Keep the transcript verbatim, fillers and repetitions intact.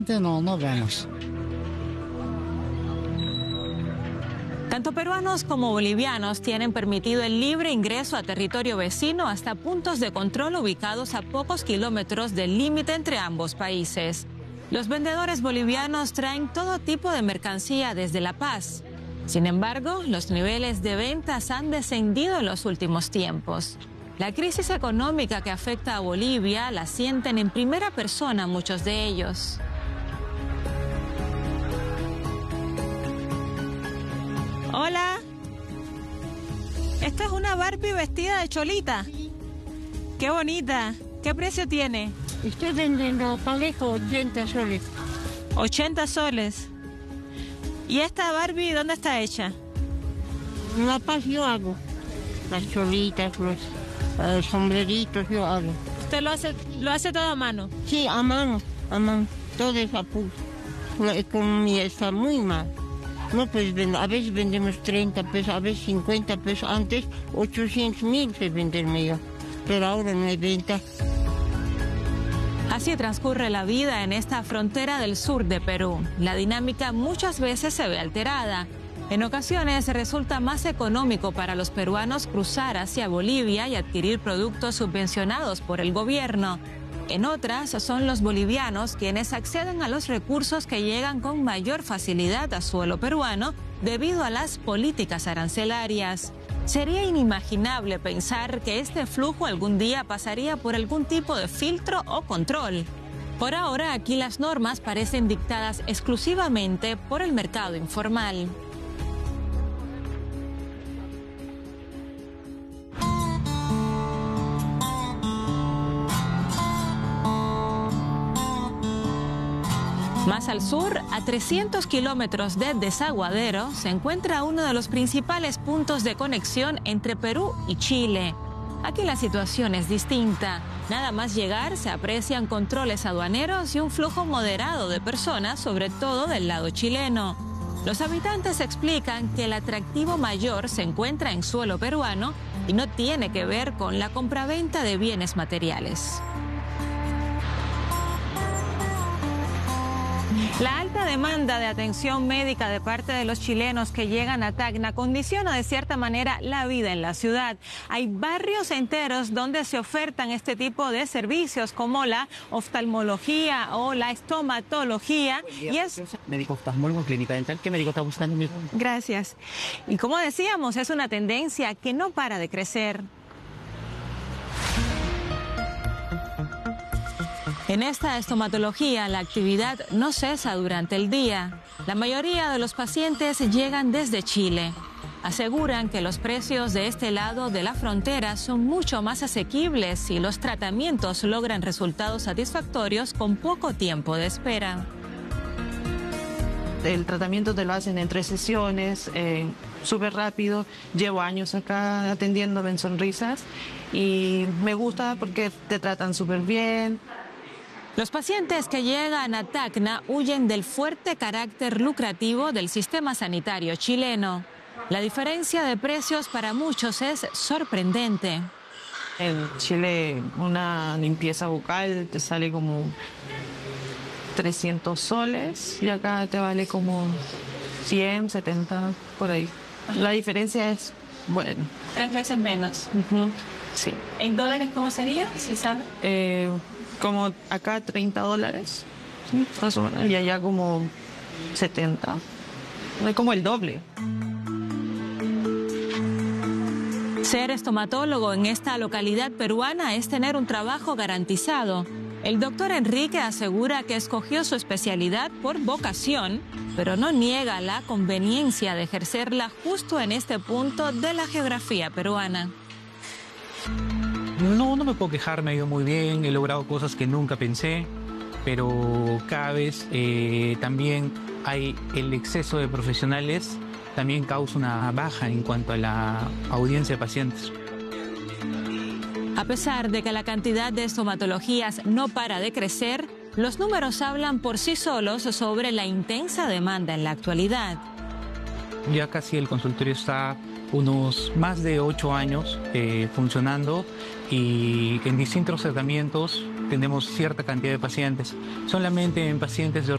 No, no vemos. Tanto peruanos como bolivianos tienen permitido el libre ingreso a territorio vecino hasta puntos de control ubicados a pocos kilómetros del límite entre ambos países. Los vendedores bolivianos traen todo tipo de mercancía desde La Paz. Sin embargo, los niveles de ventas han descendido en los últimos tiempos. La crisis económica que afecta a Bolivia la sienten en primera persona muchos de ellos. Hola. Esta es una Barbie vestida de cholita. Qué bonita. ¿Qué precio tiene? Estoy vendiendo parejo ochenta soles. ochenta soles. ¿Y esta Barbie dónde está hecha? En La Paz yo hago. Las cholitas, los eh, sombreritos yo hago. ¿Usted lo hace, lo hace todo a mano? Sí, a mano, a mano. Todo es a pulso. La economía está muy mal. No, pues a veces vendemos treinta pesos, a veces cincuenta pesos. Antes ochocientos mil se venderme yo, pero ahora no hay venta. Así transcurre la vida en esta frontera del sur de Perú. La dinámica muchas veces se ve alterada. En ocasiones resulta más económico para los peruanos cruzar hacia Bolivia y adquirir productos subvencionados por el gobierno. En otras son los bolivianos quienes acceden a los recursos que llegan con mayor facilidad a suelo peruano debido a las políticas arancelarias. Sería inimaginable pensar que este flujo algún día pasaría por algún tipo de filtro o control. Por ahora, aquí las normas parecen dictadas exclusivamente por el mercado informal. Más al sur, a trescientos kilómetros de Desaguadero, se encuentra uno de los principales puntos de conexión entre Perú y Chile. Aquí la situación es distinta. Nada más llegar se aprecian controles aduaneros y un flujo moderado de personas, sobre todo del lado chileno. Los habitantes explican que el atractivo mayor se encuentra en suelo peruano y no tiene que ver con la compraventa de bienes materiales. La alta demanda de atención médica de parte de los chilenos que llegan a Tacna condiciona de cierta manera la vida en la ciudad. Hay barrios enteros donde se ofertan este tipo de servicios como la oftalmología o la estomatología. Y es Médico oftalmólogo, clínica dental. ¿Qué médico está buscando? Gracias. Y como decíamos, es una tendencia que no para de crecer. En esta estomatología, la actividad no cesa durante el día. La mayoría de los pacientes llegan desde Chile. Aseguran que los precios de este lado de la frontera son mucho más asequibles y los tratamientos logran resultados satisfactorios con poco tiempo de espera. El tratamiento te lo hacen en tres sesiones, eh, súper rápido. Llevo años acá atendiéndome en Sonrisas y me gusta porque te tratan súper bien. Los pacientes que llegan a Tacna huyen del fuerte carácter lucrativo del sistema sanitario chileno. La diferencia de precios para muchos es sorprendente. En Chile una limpieza bucal te sale como trescientos soles y acá te vale como cien, setenta, por ahí. La diferencia es, bueno. Tres veces menos. Uh-huh. Sí. ¿En dólares cómo sería? ¿Sí sabe? Eh, como acá treinta dólares, ¿sí? Más o menos, y allá como setenta. Es como el doble. Ser estomatólogo en esta localidad peruana es tener un trabajo garantizado. El doctor Enrique asegura que escogió su especialidad por vocación, pero no niega la conveniencia de ejercerla justo en este punto de la geografía peruana. No, no me puedo quejar, me ha ido muy bien, he logrado cosas que nunca pensé, pero cada vez eh, también hay el exceso de profesionales, también causa una baja en cuanto a la audiencia de pacientes. A pesar de que la cantidad de estomatologías no para de crecer, los números hablan por sí solos sobre la intensa demanda en la actualidad. Ya casi el consultorio está unos más de ocho años eh, funcionando y en distintos tratamientos tenemos cierta cantidad de pacientes. Solamente en pacientes de